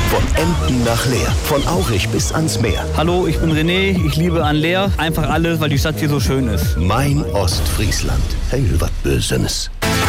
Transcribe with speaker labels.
Speaker 1: Von Emden nach Leer, von Aurich bis ans Meer.
Speaker 2: Hallo, ich bin René, ich liebe an Leer einfach alles, weil die Stadt hier so schön ist.
Speaker 1: Mein Ostfriesland. Hey, was Bösenes.